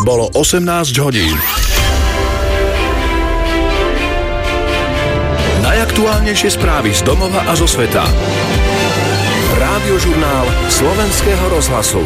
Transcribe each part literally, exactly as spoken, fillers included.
Bolo osemnásť hodín. Najaktuálnejšie správy z domova a zo sveta. Rádiožurnál Slovenského rozhlasu.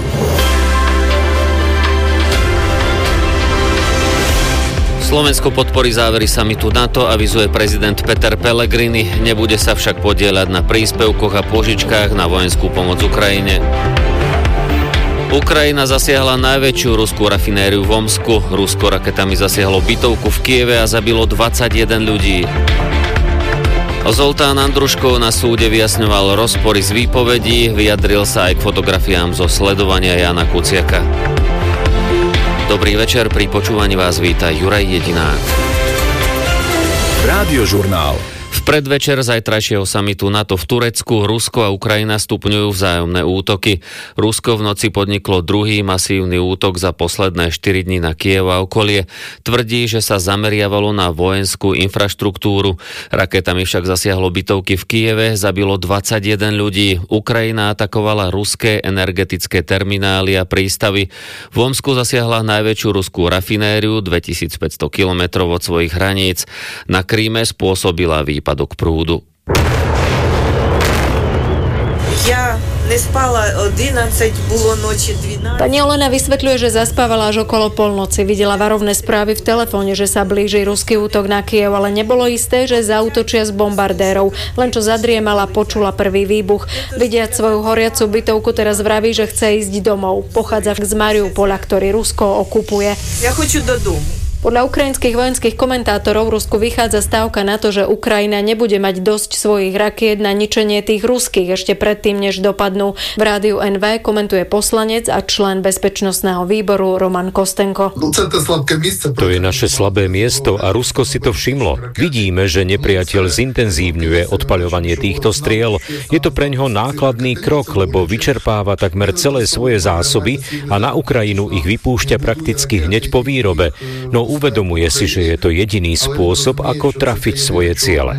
Slovensko podporí závery samitu NATO, avizuje prezident Peter Pellegrini, nebude sa však podieľať na príspevkoch a pôžičkách na vojenskú pomoc Ukrajine. Ukrajina zasiahla najväčšiu ruskú rafinériu v Omsku. Rusko raketami zasiahlo bytovku v Kieve a zabilo dvadsaťjeden ľudí. Zoltán Andruškov na súde vyjasňoval rozpory z výpovedí, vyjadril sa aj k fotografiám zo sledovania Jána Kuciaka. Dobrý večer, pri počúvaní vás víta Juraj Jedinák. Rádiožurnál. V predvečer zajtrajšieho samitu NATO v Turecku Rusko a Ukrajina stupňujú vzájomné útoky. Rusko v noci podniklo druhý masívny útok za posledné štyri dni na Kyjev a okolie. Tvrdí, že sa zameriavalo na vojenskú infraštruktúru. Raketami však zasiahlo bytovky v Kyjeve, zabilo dvadsaťjeden ľudí. Ukrajina atakovala ruské energetické terminály a prístavy. V Omsku zasiahla najväčšiu ruskú rafinériu dvetisícpäťsto kilometrov od svojich hraníc. Na Kríme spôsobila výpadok prúdu. Ja nespala jedenásť, bolo noči dvanásť. Pani Olena vysvetľuje, že zaspávala až okolo polnoci. Videla varovné správy v telefóne, že sa blíži ruský útok na Kyjev, ale nebolo isté, že zaútočia z bombardérov. Len čo zadriemala, počula prvý výbuch. Vidiac svoju horiacu bytovku, teraz vraví, že chce ísť domov. Pochádza z Mariupola, ktorý Rusko okupuje. Ja хочу додому. Podľa ukrajinských vojenských komentátorov Rusku vychádza stávka na to, že Ukrajina nebude mať dosť svojich rakiet na ničenie tých ruských ešte predtým, než dopadnú. V rádiu en vé komentuje poslanec a člen bezpečnostného výboru Roman Kostenko. To je naše slabé miesto a Rusko si to všimlo. Vidíme, že nepriateľ zintenzívňuje odpaľovanie týchto striel. Je to preňho nákladný krok, lebo vyčerpáva takmer celé svoje zásoby a na Ukrajinu ich vypúšťa prakticky hneď po výrobe. No uvedomuje si, že je to jediný spôsob, ako trafiť svoje ciele.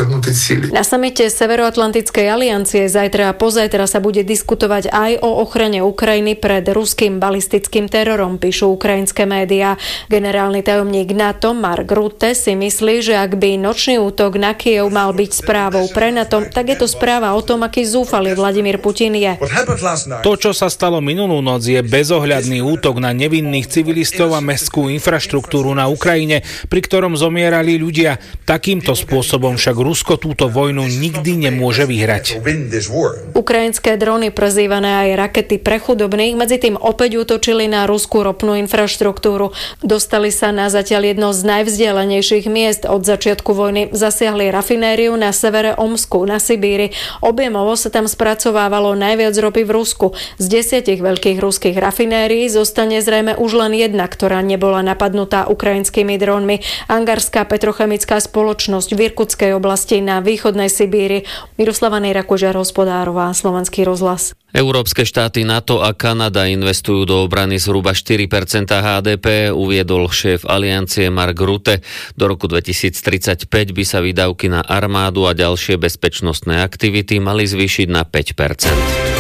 Na samite Severoatlantickej aliancie zajtra a pozajtra sa bude diskutovať aj o ochrane Ukrajiny pred ruským balistickým terorom, píšu ukrajinské médiá. Generálny tajomník NATO Mark Rutte si myslí, že ak by nočný útok na Kyjev mal byť správou pre NATO, tak je to správa o tom, aký zúfalý Vladimír Putin je. To, čo sa stalo minulú noc, je bezohľadný útok na nevinných civilistov a mestskú infraštruktúru na Ukrajine, pri ktorom zomierali ľudia. Takýmto spôsobom však Rusko túto vojnu nikdy nemôže vyhrať. Ukrajinské dróny, prezývané aj rakety pre chudobných, medzi tým opäť útočili na ruskú ropnú infraštruktúru. Dostali sa na zatiaľ jedno z najvzdialenejších miest od začiatku vojny. Zasiahli rafinériu na severe Omsku, na Sibíri. Objemovo sa tam spracovávalo najviac ropy v Rusku. Z desiatich veľkých ruských rafinérií zostane zrejme už len jedna, ktorá nebola napadnutá ukrajinskými drónmi. Angarská petrochemická spoločnosť v Irkutskej oblasti na východnej Sibíri. Miroslava Nejrakožiar, Hospodárová, Slovenský rozhlas. Európske štáty NATO a Kanada investujú do obrany zhruba štyri percentá há dé pé, uviedol šéf aliancie Mark Rutte. Do roku dvetisíctridsaťpäť by sa výdavky na armádu a ďalšie bezpečnostné aktivity mali zvýšiť na päť percent.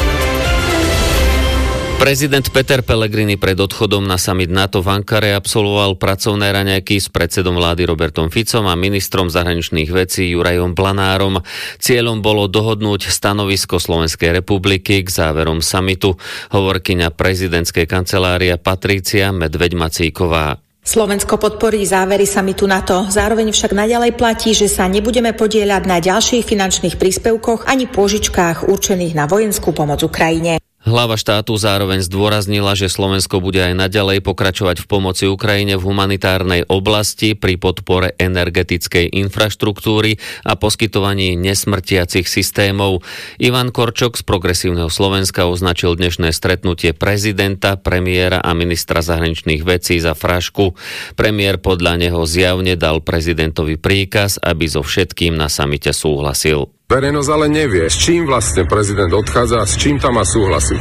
Prezident Peter Pellegrini pred odchodom na summit NATO v Ankare absolvoval pracovné raňajky s predsedom vlády Robertom Ficom a ministrom zahraničných vecí Jurajom Blanárom. Cieľom bolo dohodnúť stanovisko Slovenskej republiky k záverom summitu. Hovorkyňa prezidentskej kancelárie Patrícia Medveď-Macíková. Slovensko podporí závery samitu NATO, zároveň však naďalej platí, že sa nebudeme podieľať na ďalších finančných príspevkoch ani pôžičkách určených na vojenskú pomoc Ukrajine. Hlava štátu zároveň zdôraznila, že Slovensko bude aj naďalej pokračovať v pomoci Ukrajine v humanitárnej oblasti pri podpore energetickej infraštruktúry a poskytovaní nesmrtiacich systémov. Ivan Korčok z Progresívneho Slovenska označil dnešné stretnutie prezidenta, premiéra a ministra zahraničných vecí za frašku. Premiér podľa neho zjavne dal prezidentovi príkaz, aby so všetkým na samite súhlasil. Verejnosť ale nevie, s čím vlastne prezident odchádza a s čím tam má súhlasiť.